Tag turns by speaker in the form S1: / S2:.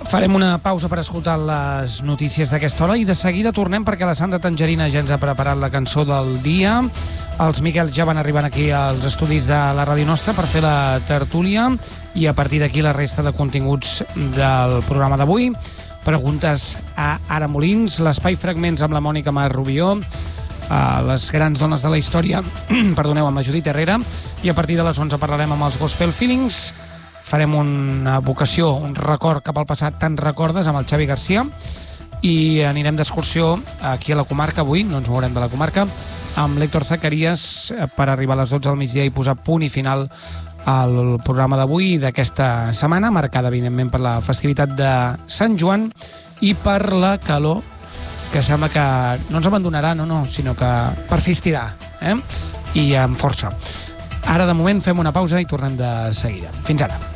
S1: Farem una pausa per escoltar les notícies d'aquesta hora i de seguida tornem perquè la Sandra Tangerina ja ens ha preparat la cançó del dia. Els Miquel ja van arribant aquí als estudis de la ràdio nostra per fer la tertúlia i a partir d'aquí la resta de continguts del programa d'avui. Preguntes a Ara Molins, l'espai Fragments amb la Mònica Mar Rubió, les grans dones de la història, perdoneu, amb la Judit Herrera, i a partir de les 11 parlarem amb els Gospel Feelings. Farem una vocació, un record cap al passat, Te'n recordes, amb el Xavi Garcia, i anirem d'excursió aquí a la comarca avui, no ens mourem de la comarca, amb l'Héctor Zacarías per arribar a les 12 del migdia i posar punt i final al programa d'avui i d'aquesta setmana, marcada evidentment per la festivitat de Sant Joan i per la calor, que sembla que no ens abandonarà, sinó que persistirà, i amb força. Ara, de moment, fem una pausa i tornem de seguida. Fins ara.